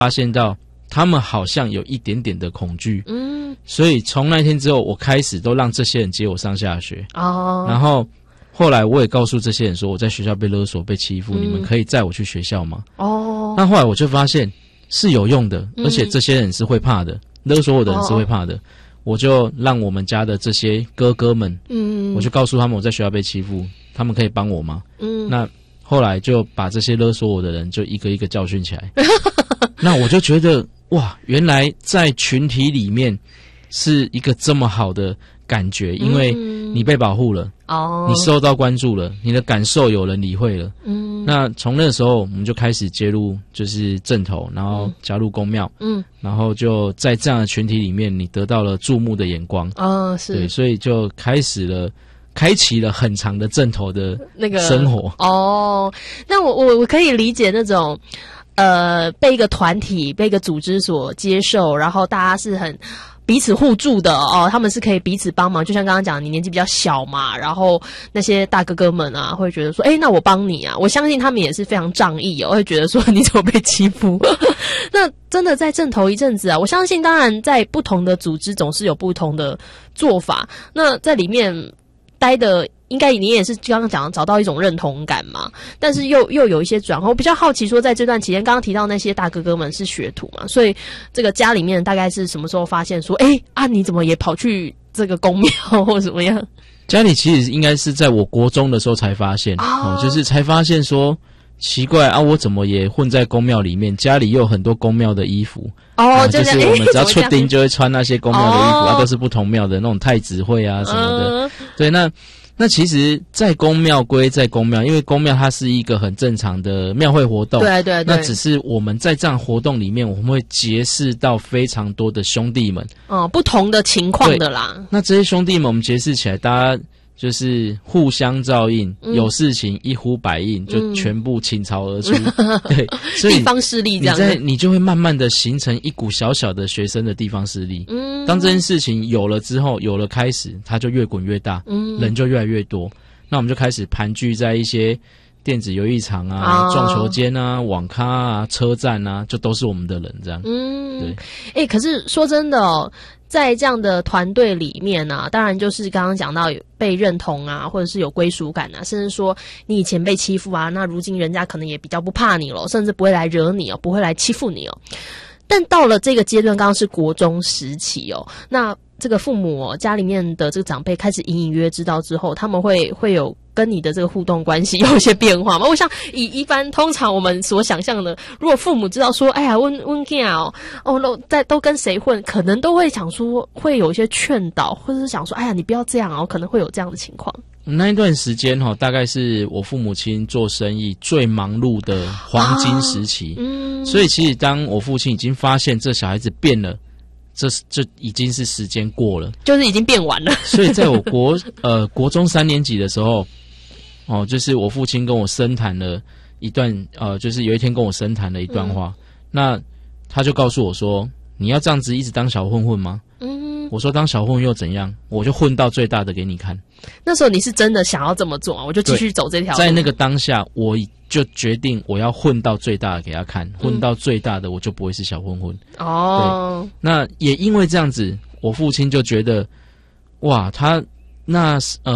发现到他们好像有一点点的恐惧，所以从那天之后，我开始都让这些人接我上下学然后后来我也告诉这些人说，我在学校被勒索、被欺负，你们可以载我去学校吗？那后来我就发现是有用的，而且这些人是会怕的，勒索我的人是会怕的。我就让我们家的这些哥哥们，我就告诉他们我在学校被欺负，他们可以帮我吗？那后来就把这些勒索我的人就一个一个教训起来。那我就觉得哇，原来在群体里面是一个这么好的感觉，因为你被保护了，你受到关注了，你的感受有人理会了。那从那个时候我们就开始接入就是正头，然后加入公庙，然后就在这样的群体里面，你得到了注目的眼光。是，对，所以就开启了很长的正头的那个生活。 那我可以理解那种被一个团体、被一个组织所接受，然后大家是很彼此互助的他们是可以彼此帮忙。就像刚刚讲，你年纪比较小嘛，然后那些大哥哥们啊，会觉得说，那我帮你啊。我相信他们也是非常仗义会觉得说，你怎么被欺负？那真的在正头一阵子啊，我相信当然在不同的组织总是有不同的做法。那在里面待的，应该你也是刚刚讲找到一种认同感嘛，但是又有一些转换。我比较好奇说，在这段期间，刚刚提到那些大哥哥们是学徒嘛，所以这个家里面大概是什么时候发现说，你怎么也跑去这个公庙或怎么样？ 家里其实应该是在我国中的时候才发现，就是才发现说奇怪啊，我怎么也混在公庙里面？家里又有很多公庙的衣服就是我们只要出丁就会穿那些公庙的衣服都是不同庙的那种太子会啊什么的。对，那其实在公庙归在公庙，因为公庙它是一个很正常的庙会活动。对。那只是我们在这样活动里面，我们会结识到非常多的兄弟们， 不同的情况的啦。 那这些兄弟们，我们结识起来，大家就是互相照应，有事情一呼百应，就全部倾巢而出。对，所以地方势力这样你就会慢慢的形成一股小小的学生的地方势力。当这件事情有了之后，有了开始，它就越滚越大，人就越来越多。那我们就开始盘踞在一些电子游艺场撞球间网咖车站就都是我们的人这样。 对。可是说真的在这样的团队里面当然就是刚刚讲到被认同或者是有归属感甚至说你以前被欺负那如今人家可能也比较不怕你了，甚至不会来惹你不会来欺负你但到了这个阶段，刚刚是国中时期那这个父母家里面的这个长辈开始隐隐约知道之后，他们会有跟你的这个互动关系有一些变化吗？我想一般通常我们所想象的，如果父母知道说，温囝都跟谁混，可能都会想说会有一些劝导，或者是想说，你不要这样可能会有这样的情况。 那一段时间大概是我父母亲做生意最忙碌的黄金时期。所以其实当我父亲已经发现这小孩子变了，这已经是时间过了， 就是已经变完了。 所以在我国中3年级的时候，就是我父亲跟我深谈了一段，就是有一天跟我深谈了一段话。那他就告诉我说：“你要这样子一直当小混混吗？”我说：“当小混混又怎样？我就混到最大的给你看。” 那时候你是真的想要这么做我就继续走这条路。 在那个当下，我就决定我要混到最大的给他看，混到最大的我就不会是小混混。对，那也因为这样子，我父亲就觉得，哇，他那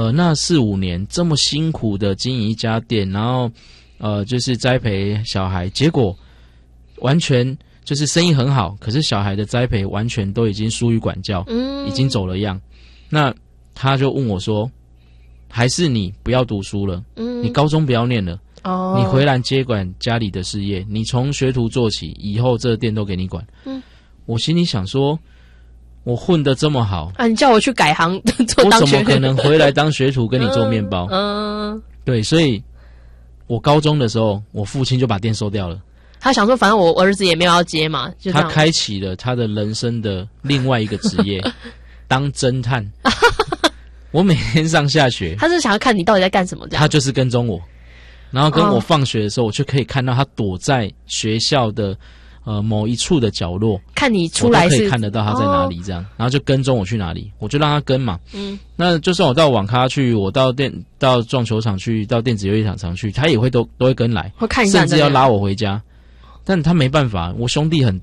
4-5年这么辛苦的经营一家店，然后就是栽培小孩，结果完全就是生意很好，可是小孩的栽培完全都已经疏于管教，已经走了样。那他就问我说：“还是你不要读书了？你高中不要念了，你回来接管家里的事业，你从学徒做起，以后这个店都给你管。”我心里想说，我混得这么好你叫我去改行做当学徒， 我怎么可能回来当学徒跟你做面包？对，所以我高中的时候，我父亲就把店收掉了。 他想说，反正我儿子也没有要接嘛，就这样。 他开启了他的人生的另外一个职业，当侦探。我每天上下学， 他是想要看你到底在干什么，这样。 他就是跟踪我，然后跟我放学的时候，我就可以看到他躲在学校的某一处的角落， 看你出来是我都可以看得到他在哪里，这样，然后就跟踪我去哪里，我就让他跟嘛。那就算我到网咖去，我到撞球场去，到电子游戏场去，他也会都会跟来， 会看一下， 甚至要拉我回家。 但他没办法，我兄弟很